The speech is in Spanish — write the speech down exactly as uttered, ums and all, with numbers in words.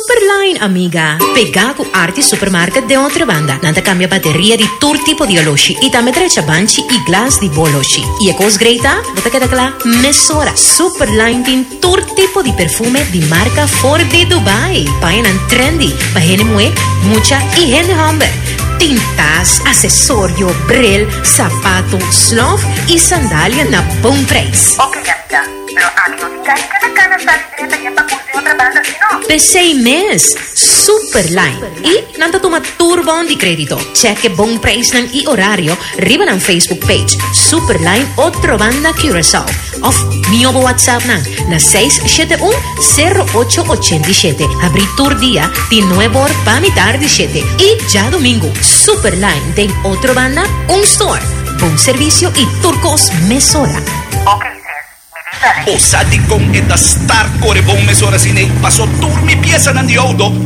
Superline, amiga. Pega con Arti Supermarket de otra banda. Nanta cambia bateria di tur tipo di oloshi. E también trecha banchi e glass di boloshi. E cos greita, bota queda cla, mesora. Superline tin tur tipo di perfume di marca for de Dubai. Painan trendy. Pahene mue, mucha y gente humber. Tintas, accesorio, brill, zapato, sloth y sandalia na bom preço. Ok, amiga. Pero a mí no te engañes que na cana sale direta que é pra curtir outra banda assim, não. Per sei mesi, Superline. E nanta tuma turbon di credito. Check bon price ng i orario. Riba ng Facebook page. Superline otro banda Curaçao. Of mio WhatsApp nang na seis siete uno cero ocho ocho siete. Abri tur dia di nueve horas pa mitad di siete. Y ya domingo, Superline den otro banda, un store. Bon servicio y turcos mesora. Ok, sis. Osadi kong eta star kore bong mesora sinay paso turmi pieza ng diodo